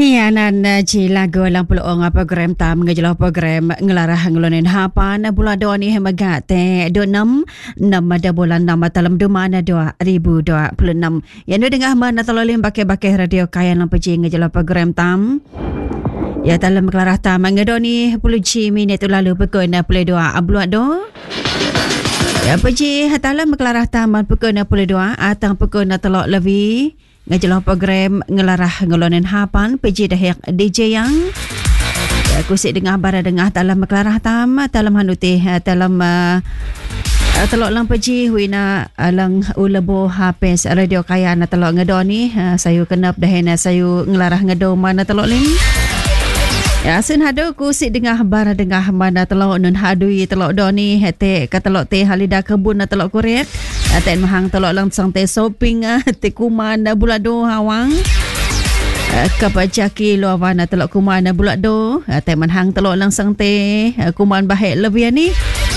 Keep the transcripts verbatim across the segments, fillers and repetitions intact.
Hianan ci lagu lang pulo nga program tam ngajalo program ngelarah ngelonin hapan bulan doa ni hemagate do enam enam ada bulan enam dalam dumana dua ribu dua puluh enam. Yang dengar mana tololim bakai-bakai radio kaya lang peji ngajalo program tam. Ya dalam ngelarah tam ngedoni puluh ci minit lalu pukul enam puluh dua abluat do. Ya peji dalam ngelarah tam pukul enam puluh dua atang pukul enam telok lebih. Ngajalah program ngelarah ngelonin hapan P J Dahyak D J yang aku sik dengar bara dengar dalam kelarah tam dalam hanuti dalam uh, telok lang P J wina alang ulebo hapes radio kaya na telok ngedoni uh, sayu kenap dahin sayu ngelarah ngedo mana telok ling ya sun hado ku sik dengar bara dengar mana telok nun hadui telok doni hete ka telok te halida kebun na telok korek aten mahang telok lang sang te shopping te kuman na bulado hawang kapacaki lo awana telok kuman na bulado aten mahang telok lang sang te kuman bahek lebih ni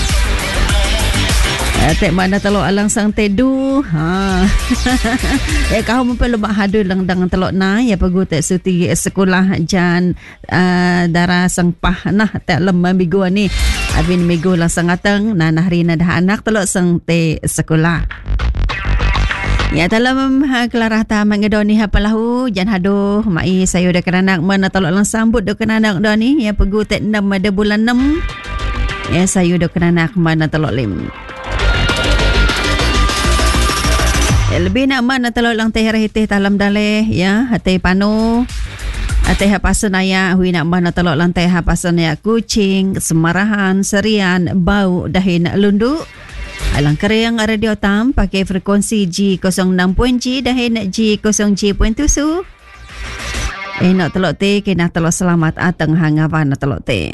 aten mana telok alang sang te du ha eh kau perlu mak hadu lang dang telok na ya pagu te suti sekolah jan uh, dara sang pah nah te lem minggu ni abin minggu lang sang atang na nahri na dah anak telok sang te sekolah. Ya dalam ha, kelarah ta mangedoni ha palahu jan hado mai sayo dah keranak mana telok lang sambut dah keranak dah ni ya pagu te enam ada bulan enam ya sayo dah keranak mana telok lim. Ya, lebih nak mana telok lang teh rahitih dalam daleh ya hati panu hati hapasan ayah hui nak mana telok lang teh hapasan ya kucing semarahan serian bau dahin lundu alang kering radio tam pakai frekuensi G kosong enam G dahin G kosong G tujuh eh nak telok teh kena telok selamat ateng hangapan nak telok teh.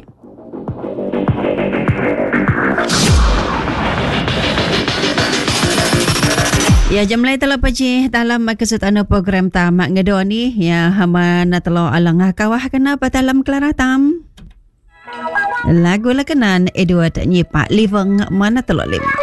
Ya jam lain telah pagi dalam kesutan program tamak ngedoni ya hama na telo alang kawah kenapa dalam kelarah tam lagu lakenan Edward Nyipak Liveng mana telo lim.